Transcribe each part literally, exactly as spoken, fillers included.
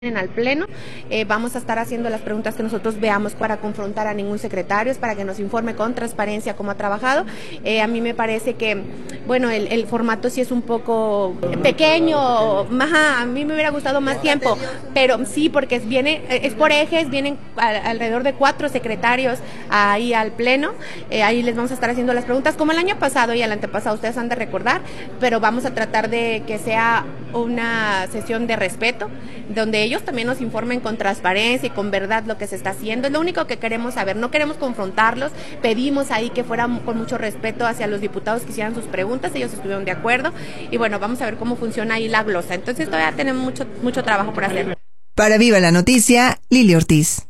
al pleno, eh, vamos a estar haciendo las preguntas que nosotros veamos para confrontar a ningún secretario, para que nos informe con transparencia cómo ha trabajado. Eh, a mí me parece que, bueno, el, el formato sí es un poco pequeño, ajá, a mí me hubiera gustado más tiempo, pero sí, porque es, viene, es por ejes, vienen a, alrededor de cuatro secretarios ahí al pleno, eh, ahí les vamos a estar haciendo las preguntas, como el año pasado y el antepasado, ustedes han de recordar, pero vamos a tratar de que sea una sesión de respeto, donde ellos también nos informen con transparencia y con verdad lo que se está haciendo. Es lo único que queremos saber, no queremos confrontarlos, pedimos ahí que fueran con mucho respeto hacia los diputados que hicieran sus preguntas, ellos estuvieron de acuerdo y bueno, vamos a ver cómo funciona ahí la glosa. Entonces todavía tenemos mucho, mucho trabajo por hacer. Para Viva la Noticia, Lili Ortiz.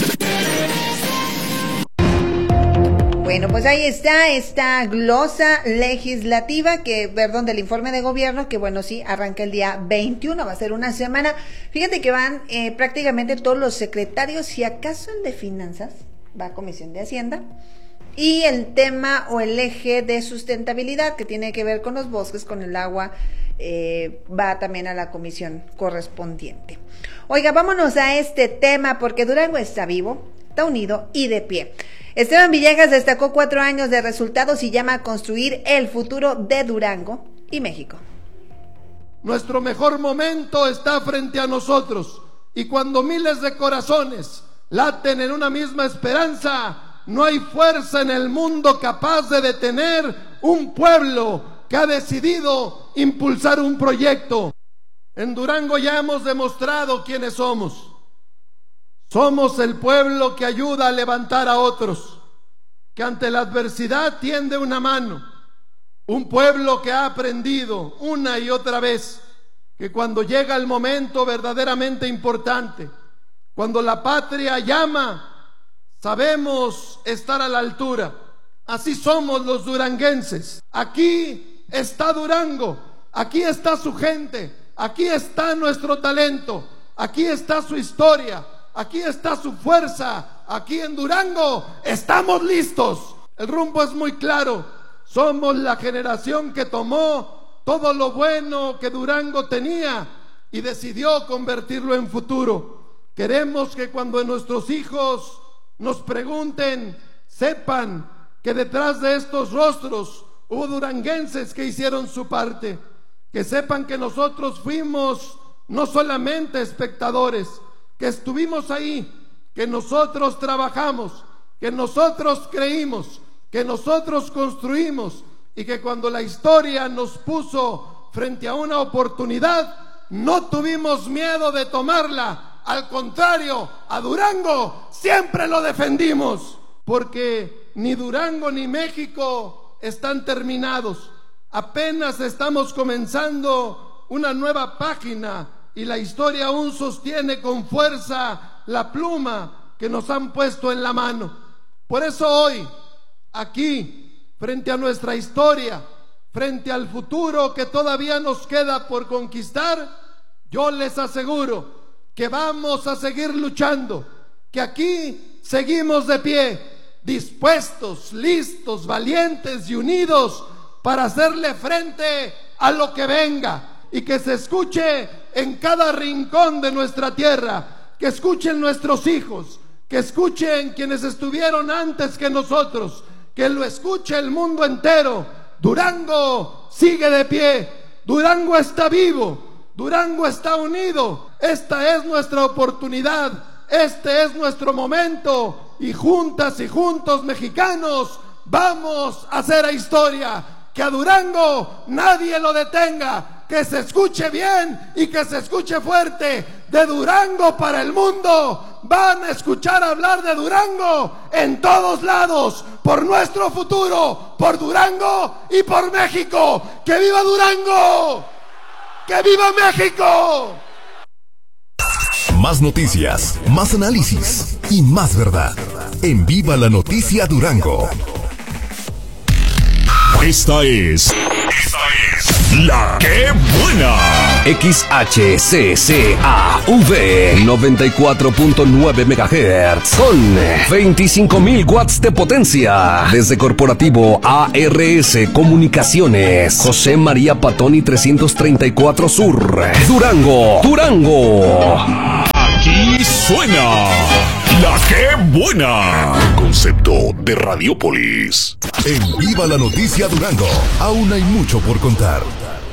Bueno, pues ahí está esta glosa legislativa que, perdón, del informe de gobierno que, bueno, sí, arranca el día veintiuno, va a ser una semana. Fíjate que van eh, prácticamente todos los secretarios, si acaso el de finanzas, va a Comisión de Hacienda, y el tema o el eje de sustentabilidad que tiene que ver con los bosques, con el agua, eh, va también a la comisión correspondiente. Oiga, vámonos a este tema porque Durango está vivo, está unido y de pie. Esteban Villegas destacó cuatro años de resultados y llama a construir el futuro de Durango y México. Nuestro mejor momento está frente a nosotros y cuando miles de corazones laten en una misma esperanza, no hay fuerza en el mundo capaz de detener un pueblo que ha decidido impulsar un proyecto. En Durango ya hemos demostrado quiénes somos. Somos el pueblo que ayuda a levantar a otros, que ante la adversidad tiende una mano. Un pueblo que ha aprendido una y otra vez que cuando llega el momento verdaderamente importante, cuando la patria llama, sabemos estar a la altura. Así somos los duranguenses. Aquí está Durango, aquí está su gente, aquí está nuestro talento, aquí está su historia. Aquí está su fuerza, aquí en Durango estamos listos. El rumbo es muy claro, somos la generación que tomó todo lo bueno que Durango tenía y decidió convertirlo en futuro. Queremos que cuando nuestros hijos nos pregunten, sepan que detrás de estos rostros hubo duranguenses que hicieron su parte, que sepan que nosotros fuimos no solamente espectadores, que estuvimos ahí, que nosotros trabajamos, que nosotros creímos, que nosotros construimos y que cuando la historia nos puso frente a una oportunidad, no tuvimos miedo de tomarla. Al contrario, a Durango siempre lo defendimos, porque ni Durango ni México están terminados. Apenas estamos comenzando una nueva página y la historia aún sostiene con fuerza la pluma que nos han puesto en la mano. Por eso hoy, aquí, frente a nuestra historia, frente al futuro que todavía nos queda por conquistar, yo les aseguro que vamos a seguir luchando, que aquí seguimos de pie, dispuestos, listos, valientes y unidos para hacerle frente a lo que venga. Y que se escuche en cada rincón de nuestra tierra, que escuchen nuestros hijos, que escuchen quienes estuvieron antes que nosotros, que lo escuche el mundo entero. Durango sigue de pie, Durango está vivo, Durango está unido. Esta es nuestra oportunidad, este es nuestro momento y juntas y juntos mexicanos vamos a hacer historia. Que a Durango nadie lo detenga, que se escuche bien y que se escuche fuerte. De Durango para el mundo, van a escuchar hablar de Durango en todos lados, por nuestro futuro, por Durango y por México. ¡Que viva Durango! ¡Que viva México! Más noticias, más análisis y más verdad. En Viva la Noticia Durango. Esta es... Esta es... La Que Buena. X H C C A V noventa y cuatro punto nueve megahertz con veinticinco mil watts de potencia. Desde Corporativo A R S Comunicaciones, José María Patoni trescientos treinta y cuatro Sur, Durango, Durango. suena La Que Buena. Concepto de Radiópolis. En Viva la Noticia Durango, aún hay mucho por contar.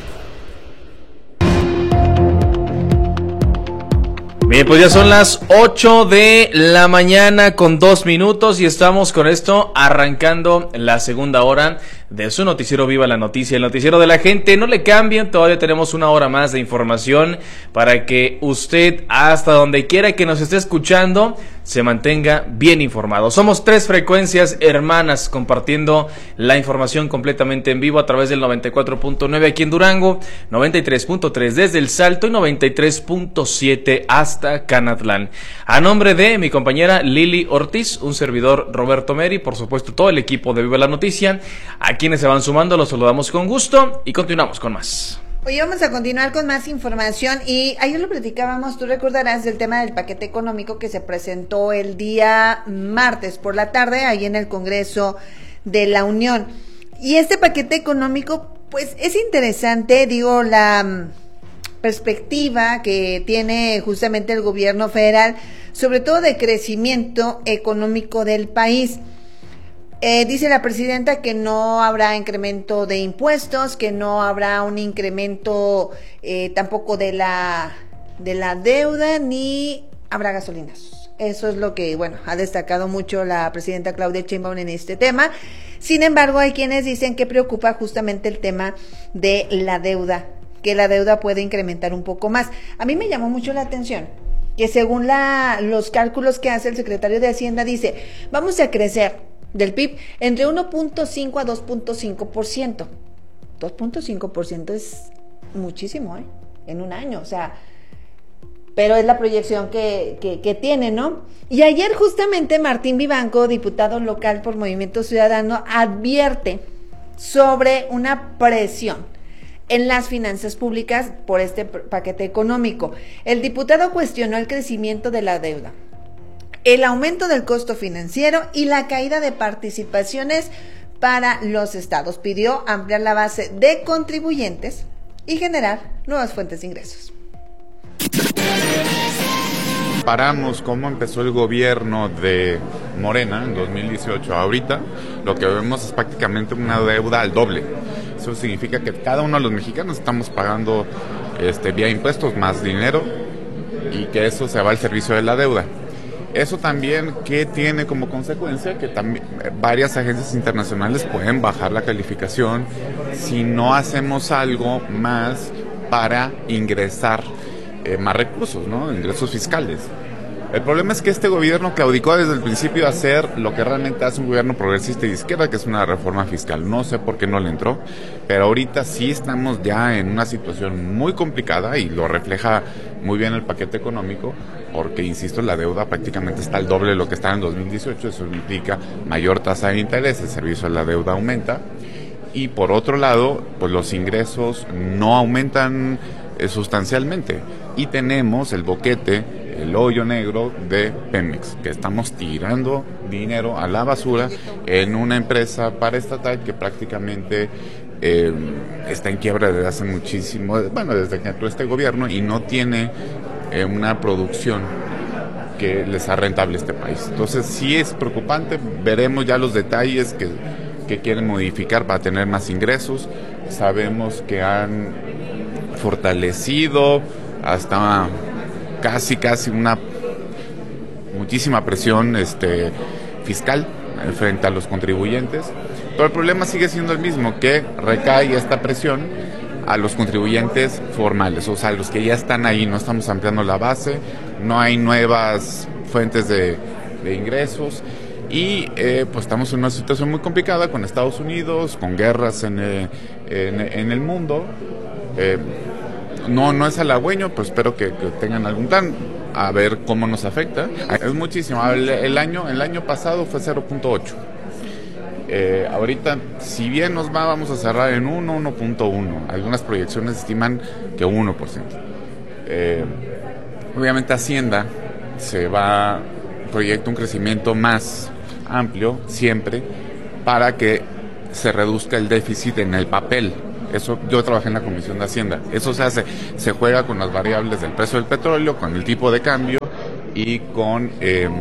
Bien, pues ya son las ocho de la mañana con dos minutos y estamos con esto arrancando la segunda hora de su noticiero Viva la Noticia, el noticiero de la gente. No le cambien, todavía tenemos una hora más de información para que usted, hasta donde quiera que nos esté escuchando, se mantenga bien informado. Somos tres frecuencias hermanas compartiendo la información completamente en vivo a través del noventa y cuatro punto nueve aquí en Durango, noventa y tres punto tres desde El Salto y noventa y tres punto siete hasta Canatlán. A nombre de mi compañera Lili Ortiz, un servidor Roberto Meri, por supuesto todo el equipo de Viva la Noticia, a quienes se van sumando los saludamos con gusto y continuamos con más. Hoy vamos a continuar con más información y ayer lo platicábamos, tú recordarás del tema del paquete económico que se presentó el día martes por la tarde ahí en el Congreso de la Unión. Y este paquete económico pues es interesante, digo, la perspectiva que tiene justamente el gobierno federal, sobre todo de crecimiento económico del país. Eh, dice la presidenta que no habrá incremento de impuestos, que no habrá un incremento eh, tampoco de la de la deuda, ni habrá gasolinas. Eso es lo que, bueno, ha destacado mucho la presidenta Claudia Sheinbaum en este tema. Sin embargo, hay quienes dicen que preocupa justamente el tema de la deuda, que la deuda puede incrementar un poco más. A mí me llamó mucho la atención que según la, los cálculos que hace el secretario de Hacienda, dice, vamos a crecer del P I B entre uno punto cinco a dos punto cinco por ciento. dos punto cinco por ciento es muchísimo, ¿eh? En un año, o sea, pero es la proyección que, que, que tiene, ¿no? Y ayer justamente Martín Vivanco, diputado local por Movimiento Ciudadano, advierte sobre una presión en las finanzas públicas por este paquete económico. El diputado cuestionó el crecimiento de la deuda, el aumento del costo financiero y la caída de participaciones para los estados. Pidió ampliar la base de contribuyentes y generar nuevas fuentes de ingresos. Paramos cómo empezó el gobierno de Morena en dos mil dieciocho. Ahorita lo que vemos es prácticamente una deuda al doble. Eso significa que cada uno de los mexicanos estamos pagando este, vía impuestos más dinero y que eso se va al servicio de la deuda. Eso también que tiene como consecuencia que también varias agencias internacionales pueden bajar la calificación si no hacemos algo más para ingresar eh, más recursos, ¿no? Ingresos fiscales. El problema es que este gobierno claudicó desde el principio a hacer lo que realmente hace un gobierno progresista y de izquierda, que es una reforma fiscal. No sé por qué no le entró, pero ahorita sí estamos ya en una situación muy complicada y lo refleja muy bien el paquete económico, porque, insisto, la deuda prácticamente está al doble de lo que estaba en dos mil dieciocho, eso implica mayor tasa de interés, el servicio a la deuda aumenta, y por otro lado, pues los ingresos no aumentan eh, sustancialmente, y tenemos el boquete, el hoyo negro de Pemex, que estamos tirando dinero a la basura en una empresa paraestatal que prácticamente eh, está en quiebra desde hace muchísimo, bueno, desde que entró este gobierno y no tiene eh, una producción que les sea rentable a este país. Entonces sí es preocupante, veremos ya los detalles que, que quieren modificar para tener más ingresos. Sabemos que han fortalecido hasta casi casi una muchísima presión este fiscal frente a los contribuyentes, pero el problema sigue siendo el mismo, que recae esta presión a los contribuyentes formales, o sea, los que ya están ahí. No estamos ampliando la base, no hay nuevas fuentes de, de ingresos y eh, pues estamos en una situación muy complicada con Estados Unidos, con guerras en el, en, en el mundo. eh, No, no es halagüeño, pero espero que, que tengan algún plan, a ver cómo nos afecta. Es muchísimo, el, el año el año pasado fue cero punto ocho. Eh, ahorita, si bien nos va, vamos a cerrar en uno, uno punto uno. Algunas proyecciones estiman que uno por ciento. Eh, obviamente Hacienda se va, proyecta un crecimiento más amplio siempre para que se reduzca el déficit en el papel. Eso, yo trabajé en la Comisión de Hacienda. Eso se hace, se juega con las variables del precio del petróleo, con el tipo de cambio y con, eh,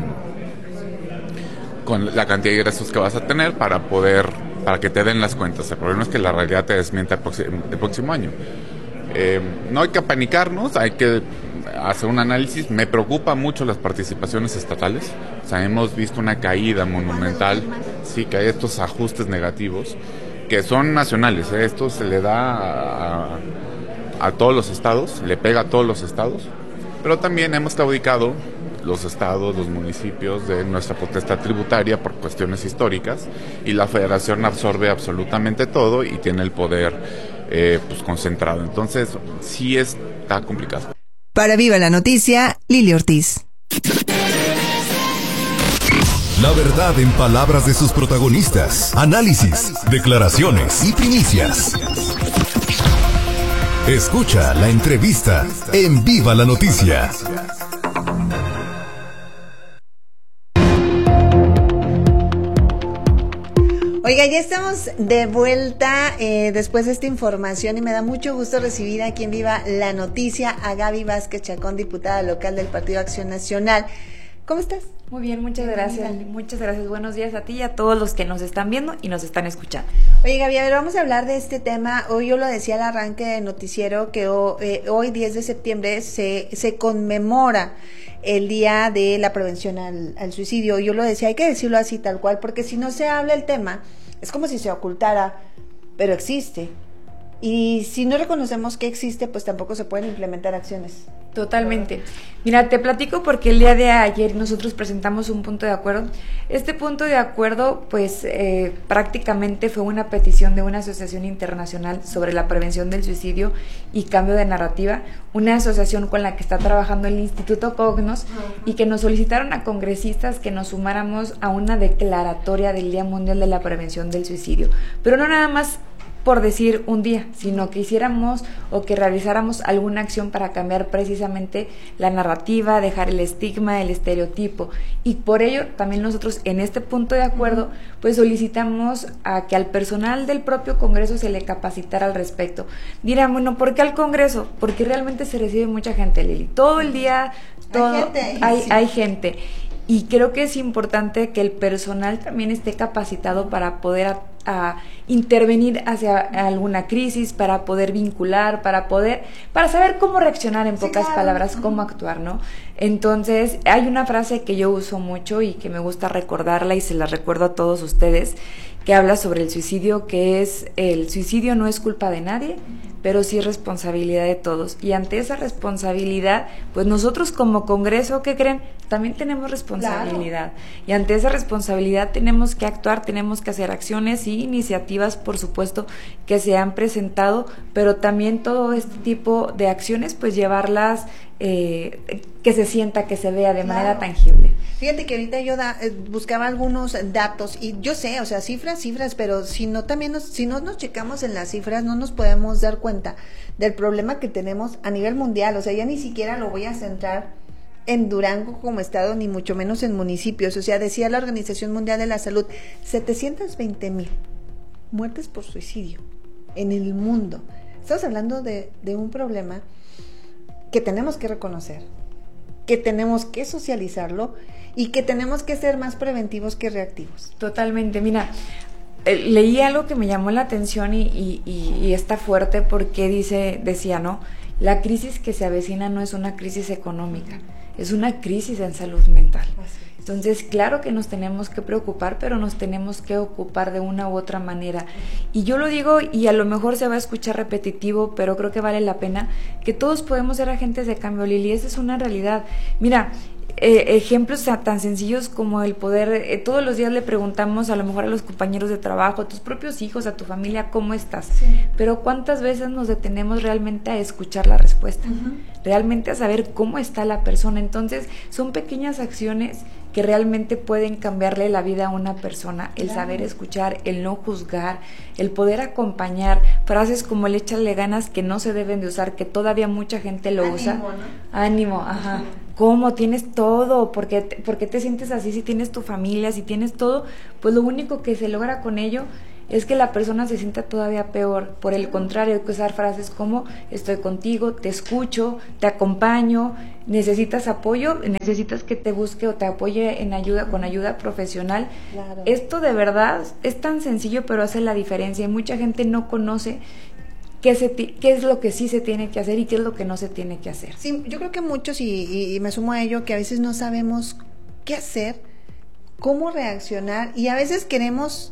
con la cantidad de ingresos que vas a tener para poder, para que te den las cuentas. El problema es que la realidad te desmienta el, próximo, el próximo año. Eh, no hay que apanicarnos, hay que hacer un análisis. Me preocupa mucho las participaciones estatales. O sea, hemos visto una caída monumental, sí, que hay estos ajustes negativos que son nacionales, ¿eh? Esto se le da a, a todos los estados, le pega a todos los estados, pero también hemos claudicado los estados, los municipios de nuestra potestad tributaria por cuestiones históricas, y la federación absorbe absolutamente todo y tiene el poder eh, pues concentrado. Entonces sí está complicado. Para Viva la Noticia, Lili Ortiz. La verdad en palabras de sus protagonistas, análisis, declaraciones y primicias. Escucha la entrevista en Viva la Noticia. Oiga, ya estamos de vuelta eh, después de esta información y me da mucho gusto recibir aquí en Viva la Noticia a Gaby Vázquez Chacón, diputada local del Partido Acción Nacional. ¿Cómo estás? Muy bien, muchas gracias. Muchas gracias. Buenos días a ti y a todos los que nos están viendo y nos están escuchando. Oye, Gaby, a ver, vamos a hablar de este tema. Hoy yo lo decía al arranque del noticiero que hoy, eh, hoy diez de septiembre se, se conmemora el Día de la Prevención al, al Suicidio. Yo lo decía, hay que decirlo así tal cual, porque si no se habla el tema, es como si se ocultara, pero existe. Y si no reconocemos que existe, pues tampoco se pueden implementar acciones. Totalmente. Mira, te platico porque el día de ayer nosotros presentamos un punto de acuerdo. Este punto de acuerdo, pues eh, prácticamente fue una petición de una asociación internacional sobre la prevención del suicidio y cambio de narrativa, una asociación con la que está trabajando el Instituto Cognos, y que nos solicitaron a congresistas que nos sumáramos a una declaratoria del Día Mundial de la Prevención del Suicidio. Pero no nada más por decir un día, sino que hiciéramos o que realizáramos alguna acción para cambiar precisamente la narrativa, dejar el estigma, el estereotipo, y por ello también nosotros en este punto de acuerdo pues solicitamos a que al personal del propio Congreso se le capacitara al respecto. Dirán, bueno, ¿por qué al Congreso? Porque realmente se recibe mucha gente, Lili, todo el día, todo, hay gente, hay, sí. hay gente. Y creo que es importante que el personal también esté capacitado para poder a, a intervenir hacia alguna crisis, para poder vincular, para poder, para saber cómo reaccionar, en pocas sí, claro. palabras, cómo actuar, ¿no? Entonces, hay una frase que yo uso mucho y que me gusta recordarla y se la recuerdo a todos ustedes, que habla sobre el suicidio, que es: el suicidio no es culpa de nadie, pero sí responsabilidad de todos. Y ante esa responsabilidad, pues nosotros como Congreso, ¿qué creen? También tenemos responsabilidad. Claro. Y ante esa responsabilidad tenemos que actuar, tenemos que hacer acciones y iniciativas, por supuesto, que se han presentado, pero también todo este tipo de acciones, pues llevarlas, eh, que se sienta, que se vea de claro. manera tangible. Fíjate que ahorita yo da, eh, buscaba algunos datos y yo sé, o sea, cifras, cifras, pero si no también nos, si no nos checamos en las cifras, no nos podemos dar cuenta del problema que tenemos a nivel mundial. O sea, ya ni siquiera lo voy a centrar en Durango como estado, ni mucho menos en municipios. O sea, decía la Organización Mundial de la Salud, setecientos veinte mil muertes por suicidio en el mundo. Estamos hablando de, de un problema que tenemos que reconocer, que tenemos que socializarlo y que tenemos que ser más preventivos que reactivos. Totalmente. Mira, eh, leí algo que me llamó la atención y, y, y, y está fuerte, porque dice, decía, ¿no? La crisis que se avecina no es una crisis económica, es una crisis en salud mental. Entonces, claro que nos tenemos que preocupar, pero nos tenemos que ocupar de una u otra manera. Y yo lo digo, y a lo mejor se va a escuchar repetitivo, pero creo que vale la pena, que todos podemos ser agentes de cambio, Lili, esa es una realidad. Mira, eh, ejemplos tan sencillos como el poder, eh, todos los días le preguntamos a lo mejor a los compañeros de trabajo, a tus propios hijos, a tu familia, ¿cómo estás? Sí. Pero ¿cuántas veces nos detenemos realmente a escuchar la respuesta? Uh-huh. Realmente a saber cómo está la persona. Entonces, son pequeñas acciones que realmente pueden cambiarle la vida a una persona, el claro. saber escuchar, el no juzgar, el poder acompañar, frases como el échale ganas, que no se deben de usar, que todavía mucha gente lo Ánimo, usa. ¿no? Ánimo, ajá. ¿Cómo? Tienes todo, ¿por qué, te, ¿por qué te sientes así si tienes tu familia, si tienes todo? Pues lo único que se logra con ello es que la persona se sienta todavía peor. Por el contrario, hay que usar frases como estoy contigo, te escucho, te acompaño, necesitas apoyo, necesitas que te busque o te apoye en ayuda, con ayuda profesional. Claro. Esto de verdad es tan sencillo, pero hace la diferencia, y mucha gente no conoce qué, se qué es lo que sí se tiene que hacer y qué es lo que no se tiene que hacer. Sí, yo creo que muchos, y, y, y me sumo a ello, que a veces no sabemos qué hacer, cómo reaccionar, y a veces queremos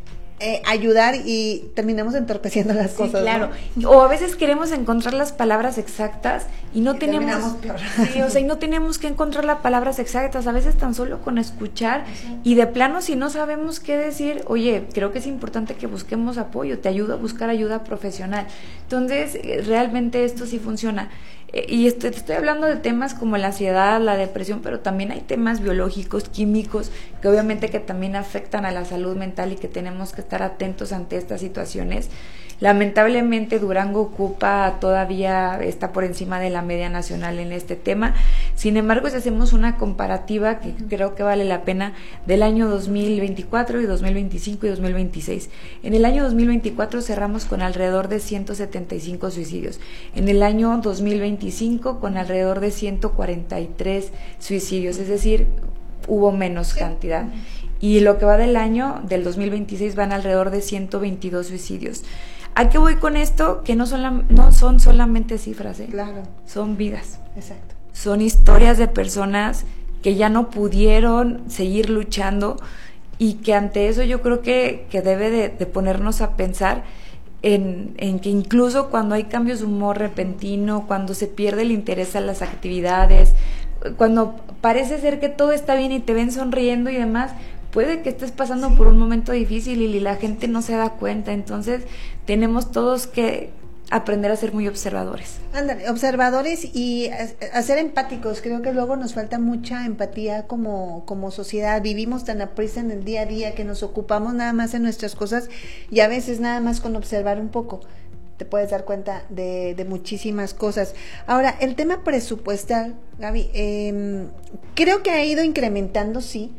eh, ayudar y terminamos entorpeciendo las Sí, cosas. claro. ¿no? O a veces queremos encontrar las palabras exactas y no Y tenemos, terminamos peor. sí, o sea, y no tenemos que encontrar las palabras exactas. A veces tan solo con escuchar, y de plano si no sabemos qué decir, oye, creo que es importante que busquemos apoyo, te ayudo a buscar ayuda profesional. Entonces, eh, realmente esto sí funciona. Y estoy, estoy hablando de temas como la ansiedad, la depresión, pero también hay temas biológicos, químicos, que obviamente que también afectan a la salud mental y que tenemos que estar atentos ante estas situaciones. Lamentablemente Durango ocupa todavía, está por encima de la media nacional en este tema. Sin embargo, si hacemos una comparativa que creo que vale la pena, del año dos mil veinticuatro y dos mil veinticinco y dos mil veintiséis. En el año dos mil veinticuatro cerramos con alrededor de ciento setenta y cinco suicidios. En el año dos mil veinticinco con alrededor de ciento cuarenta y tres suicidios, es decir, hubo menos cantidad. Y lo que va del año, del dos mil veintiséis, van alrededor de ciento veintidós suicidios. ¿A qué voy con esto? Que no son, la, no son solamente cifras, ¿eh? Claro. Son vidas. Exacto. Son historias de personas que ya no pudieron seguir luchando, y que ante eso yo creo que, que debe de, de ponernos a pensar en, en que incluso cuando hay cambios de humor repentino, cuando se pierde el interés a las actividades, cuando parece ser que todo está bien y te ven sonriendo y demás, puede que estés pasando sí. por un momento difícil y la gente no se da cuenta. Entonces tenemos todos que aprender a ser muy observadores. Ándale, observadores y a, a ser empáticos. Creo que luego nos falta mucha empatía como, como sociedad. Vivimos tan aprisa en el día a día que nos ocupamos nada más en nuestras cosas, y a veces nada más con observar un poco te puedes dar cuenta de, de muchísimas cosas. Ahora, el tema presupuestal, Gaby, eh, creo que ha ido incrementando, sí,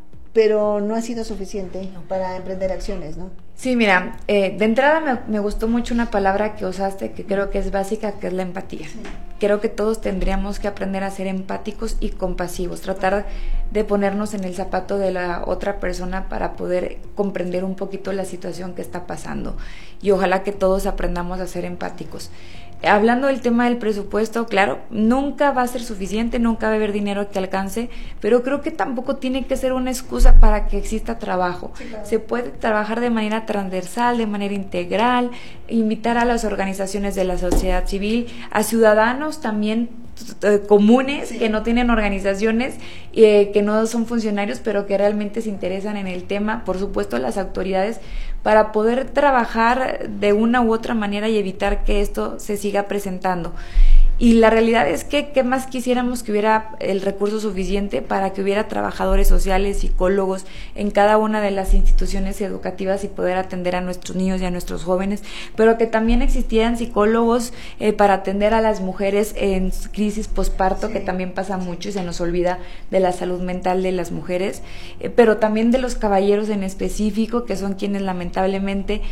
pero no ha sido suficiente para emprender acciones, ¿no? Sí, mira, eh, de entrada me, me gustó mucho una palabra que usaste que creo que es básica, que es la empatía. Sí. Creo que todos tendríamos que aprender a ser empáticos y compasivos, tratar de ponernos en el zapato de la otra persona para poder comprender un poquito la situación que está pasando, y ojalá que todos aprendamos a ser empáticos. Hablando del tema del presupuesto, claro, nunca va a ser suficiente, nunca va a haber dinero que alcance, pero creo que tampoco tiene que ser una excusa para que exista trabajo. Sí, claro. Se puede trabajar de manera transversal, de manera integral, invitar a las organizaciones de la sociedad civil, a ciudadanos también eh, comunes, sí. que no tienen organizaciones, eh, que no son funcionarios, pero que realmente se interesan en el tema, por supuesto las autoridades, para poder trabajar de una u otra manera y evitar que esto se siga presentando. Y la realidad es que, ¿qué más quisiéramos que hubiera el recurso suficiente para que hubiera trabajadores sociales, psicólogos en cada una de las instituciones educativas y poder atender a nuestros niños y a nuestros jóvenes, pero que también existieran psicólogos eh, para atender a las mujeres en crisis posparto, sí. que también pasa mucho y se nos olvida de la salud mental de las mujeres, eh, pero también de los caballeros en específico, que son quienes lamentablemente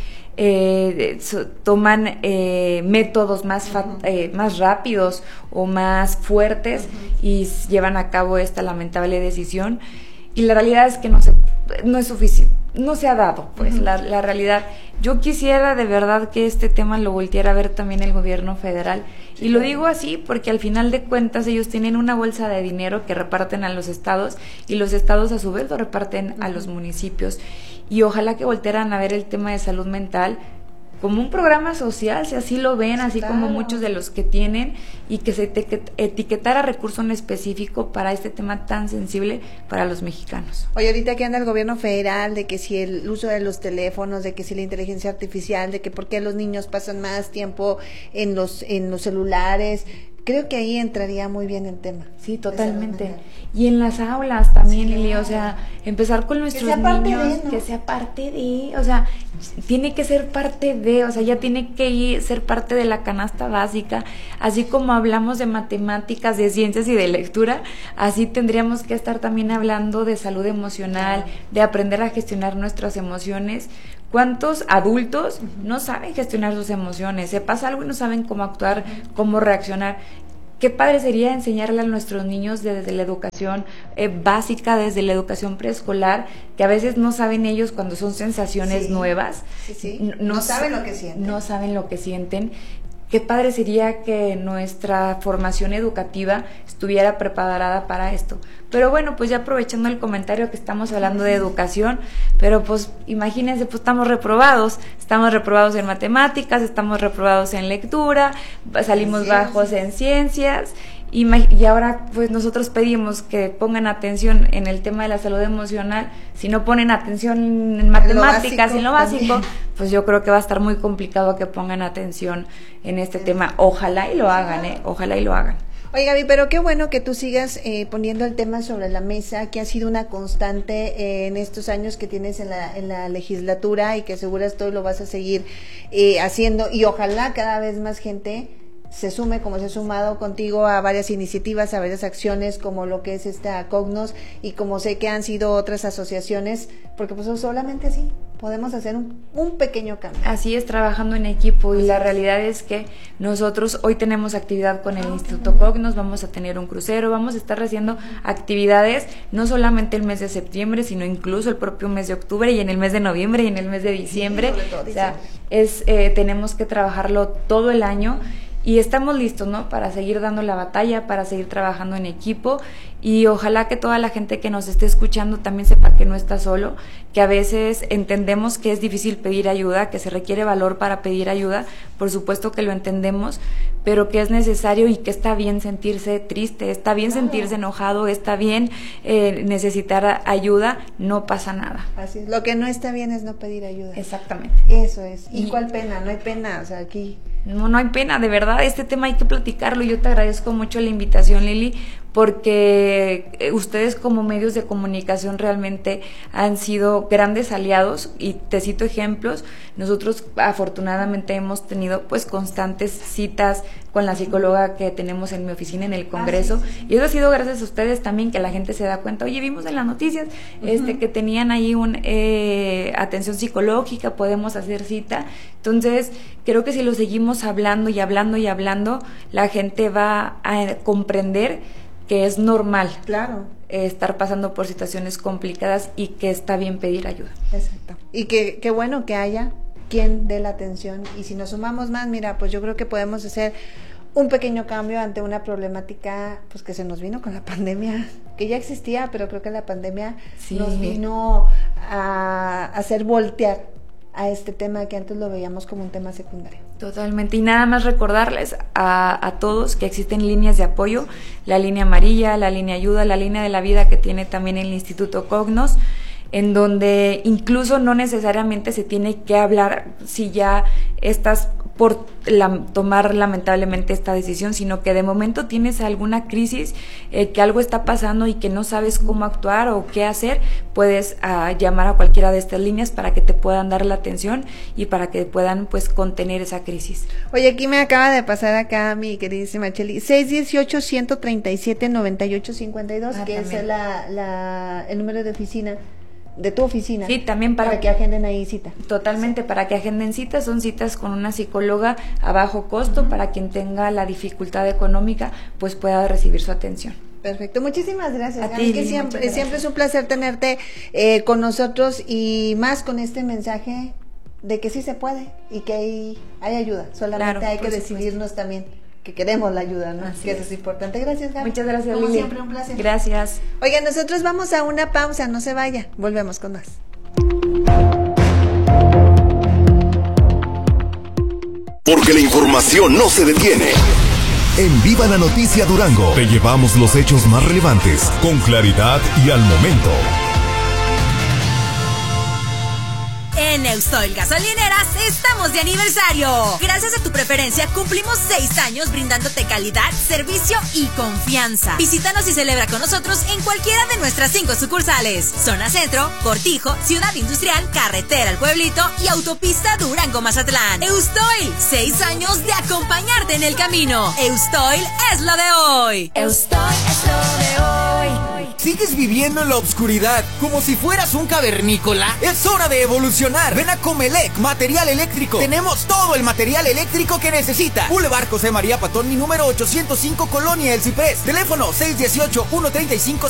Eh, so, toman eh, métodos más, fa- eh, más rápidos o más fuertes uh-huh. y llevan a cabo esta lamentable decisión, y la realidad es que no se, no es suficiente, no se ha dado pues uh-huh. la, la realidad. Yo quisiera de verdad que este tema lo volteara a ver también el gobierno federal, sí, y lo digo así porque al final de cuentas ellos tienen una bolsa de dinero que reparten a los estados, y los estados a su vez lo reparten uh-huh. a los municipios, y ojalá que voltearan a ver el tema de salud mental como un programa social, si así lo ven, así claro. como muchos de los que tienen, y que se etiquet- etiquetara recurso en específico para este tema tan sensible para los mexicanos. Oye, ahorita que anda el gobierno federal, de que si el uso de los teléfonos, de que si la inteligencia artificial, de que por qué los niños pasan más tiempo en los, en los celulares, creo que ahí entraría muy bien el tema. Sí, totalmente. Y en las aulas también, sí, Lili, o sea, empezar con nuestros niños, de, ¿no? que sea parte de, o sea, tiene que ser parte de, o sea, ya tiene que ir, ser parte de la canasta básica, así como hablamos de matemáticas, de ciencias y de lectura, así tendríamos que estar también hablando de salud emocional, de aprender a gestionar nuestras emociones, ¿Cuántos adultos no saben gestionar sus emociones? Se pasa algo y no saben cómo actuar, cómo reaccionar. Qué padre sería enseñarle a nuestros niños desde la educación eh, básica, desde la educación preescolar, que a veces no saben ellos cuando son sensaciones sí, nuevas. Sí, sí. No, no saben lo que sienten. No saben lo que sienten. Qué padre sería que nuestra formación educativa estuviera preparada para esto. Pero bueno, pues ya aprovechando el comentario que estamos hablando de educación, pero pues imagínense, pues estamos reprobados, estamos reprobados en matemáticas, estamos reprobados en lectura, salimos bajos en ciencias. Y, y ahora pues nosotros pedimos que pongan atención en el tema de la salud emocional. Si no ponen atención en matemáticas y en lo básico, también, pues yo creo que va a estar muy complicado que pongan atención en este tema. Ojalá y lo hagan, ¿eh? Ojalá y lo hagan. Oye, Gaby, pero qué bueno que tú sigas eh, poniendo el tema sobre la mesa, que ha sido una constante eh, en estos años que tienes en la, en la legislatura, y que seguro esto lo vas a seguir eh, haciendo, y ojalá cada vez más gente se sume, como se ha sumado contigo, a varias iniciativas, a varias acciones, como lo que es esta Cognos, y como sé que han sido otras asociaciones, porque pues solamente así podemos hacer un, un pequeño cambio. Así es, trabajando en equipo, y la realidad es que nosotros hoy tenemos actividad con el Instituto Cognos, vamos a tener un crucero, vamos a estar haciendo actividades no solamente el mes de septiembre, sino incluso el propio mes de octubre, y en el mes de noviembre, y en el mes de diciembre. Sí, todo, o sea, es, eh, tenemos que trabajarlo todo el año. Y estamos listos, ¿no? Para seguir dando la batalla, para seguir trabajando en equipo, y ojalá que toda la gente que nos esté escuchando también sepa que no está solo, que a veces entendemos que es difícil pedir ayuda, que se requiere valor para pedir ayuda, por supuesto que lo entendemos, pero que es necesario y que está bien sentirse triste, está bien sentirse enojado, está bien eh, necesitar ayuda, no pasa nada. Así es, lo que no está bien es no pedir ayuda. Exactamente. Eso es. ¿Y, y cuál pena? No hay pena, o sea, aquí... No, no hay pena, de verdad, este tema hay que platicarlo. Yo te agradezco mucho la invitación, Lili, porque ustedes como medios de comunicación realmente han sido grandes aliados, y te cito ejemplos. Nosotros afortunadamente hemos tenido pues constantes citas con la psicóloga que tenemos en mi oficina en el Congreso, ah, sí, sí. Y eso ha sido gracias a ustedes también, que la gente se da cuenta, oye, vimos en las noticias uh-huh. este que tenían ahí un eh, atención psicológica, podemos hacer cita. Entonces creo que si lo seguimos hablando y hablando y hablando, la gente va a comprender que es normal, claro, eh, estar pasando por situaciones complicadas, y que está bien pedir ayuda. Exacto. Y que qué bueno que haya quien dé la atención, y si nos sumamos más, mira, pues yo creo que podemos hacer un pequeño cambio ante una problemática pues que se nos vino con la pandemia, que ya existía, pero creo que la pandemia sí. nos vino a hacer voltear a este tema que antes lo veíamos como un tema secundario. Totalmente, y nada más recordarles a, a todos que existen líneas de apoyo, la línea amarilla, la línea ayuda, la línea de la vida que tiene también el Instituto Cognos, en donde incluso no necesariamente se tiene que hablar si ya estás por la, tomar lamentablemente esta decisión, sino que de momento tienes alguna crisis, eh, que algo está pasando y que no sabes cómo actuar o qué hacer, puedes uh, llamar a cualquiera de estas líneas para que te puedan dar la atención y para que puedan pues contener esa crisis. Oye, aquí me acaba de pasar acá mi queridísima Cheli, seis uno ocho, uno tres siete, nueve ocho cinco dos, ah, que también. Es la, la, el número de oficina de tu oficina. Sí, también para, para que agenden ahí cita. Totalmente, para que agenden citas, son citas con una psicóloga a bajo costo, uh-huh. para quien tenga la dificultad económica, pues pueda recibir su atención. Perfecto, muchísimas gracias. A, a ti, mí que siempre, siempre es un placer tenerte eh, con nosotros, y más con este mensaje de que sí se puede y que hay, hay ayuda, solamente claro, hay que decidirnos también que queremos la ayuda, ¿no? Así que eso es importante. Gracias, Gaby. Muchas gracias, Como Lili. siempre, un placer. Gracias. Oigan, nosotros vamos a una pausa, no se vaya, volvemos con más. Porque la información no se detiene. En Viva la Noticia Durango, te llevamos los hechos más relevantes, con claridad y al momento. En Eustoil Gasolineras estamos de aniversario. Gracias a tu preferencia cumplimos seis años brindándote calidad, servicio y confianza. Visítanos y celebra con nosotros en cualquiera de nuestras cinco sucursales: Zona Centro, Cortijo, Ciudad Industrial, Carretera El Pueblito y Autopista Durango-Mazatlán. Eustoil, seis años de acompañarte en el camino. Eustoil es lo de hoy. Eustoil es lo de hoy. ¿Sigues viviendo en la oscuridad como si fueras un cavernícola? Es hora de evolucionar. Ven a Comelec Material Eléctrico. Tenemos todo el material eléctrico que necesitas. Boulevard José María Patón, mi número ochocientos cinco, Colonia El Ciprés. Teléfono seis uno ocho, uno tres cinco,